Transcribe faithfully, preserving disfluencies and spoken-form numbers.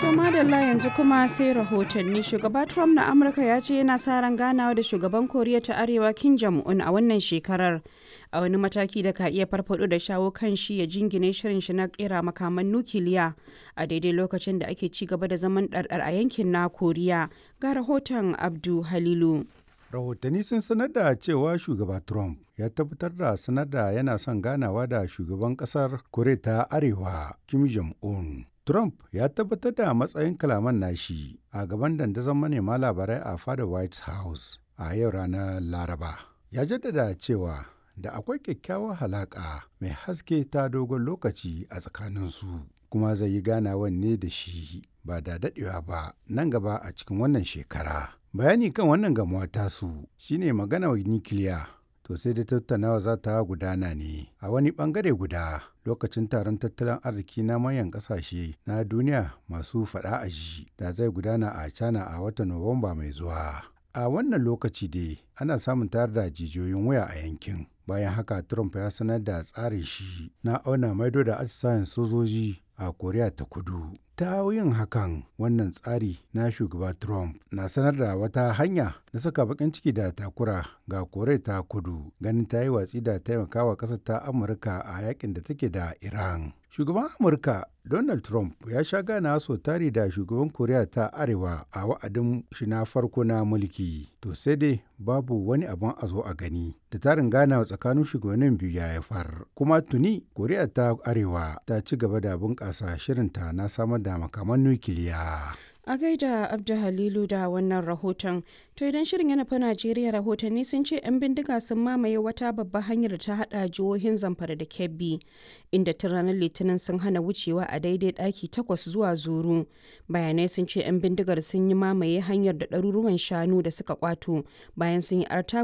To madalla yanzu kuma sai rahotanni. Shugaba Trump na Amurka ya ce yana sa ran ganawa da shugaban Koriya ta Arewa Kim Jong-un a wannan shekarar, a wani mataki da ka iya farfado da shawo kan shi ya jingine shirin shi na kera makaman nukiliya a daidai lokacin da ake ci gaba da zaman ɗarɗar a yankin na Koriya. Ga rahoton Abdu Halilu. Rahotanni sun sanar da cewa shugaba Trump ya tabbatar da sanar da yana son ganawa da shugaban kasar Koriya ta Arewa Kim Jong-un. Trump ya tabbatar da matsayin kalaman nashi a gaban dandazon manema labarai a fadar White House a yau ranar Laraba. Ya jaddada cewa da akwai kyakkyawar halaƙa mai haske ta dogon lokaci a tsakaninsu, kuma zai yi ganawan ne da shi ba da daɗewa ba nan gaba a cikin wannan shekara. Bayani kan wannan gamuwa tasu shine magana nukiliya. To sai da tattaunawa za ta gudana ne a wani bangare guda lokacin taron tattalin arziki na manyan kasashe na duniya masu faɗa a ji da zai gudana a China a watan Nuwamba mai zuwa. A wannan lokaci dai ana samun tayar da jijiyoyin waya a yankin. Bayan haka Trump ya sanar da tsarin shi na auna maido da atisayen sojoji a Koriya ta Kudu. Ta yin hakan, wannan tsari na shugaba Trump na sanar da wata hanya na saka bakin ciki da takura ga Koriya ta Kudu, ganin ta yi watsi da taimakawa ƙasar ta Amurka a yakin da take da Iran. Shugaban Amurka Donald Trump ya sha gana so tari da shugaban Koriya ta Arewa a wa'adin shi na farko na mulki. To sai dai babu wani abin a zo a gani da tarin ganawa tsakanin shugabannin biyu ya haifar. Kuma tuni Koriya ta Arewa ta ci gaba da bunƙasa shirinta na samar da makaman nukiliya. A gaida Abdu Halilu da wannan rahoton. To idan shirin ya nufi Najeriya, rahotanni sun ce 'yan bindiga sun mamaye wata babbar hanyar da ta hada jihohin Zamfara da Kebbi, inda tun ranar Litinin sun hana wucewa a daidai ɗaki takwas zuwa Zuru. Bayanai sun ce 'yan bindigar sun yi mamaye hanyar da ɗaruruwan shanu da suka kwato bayan sun yi artabu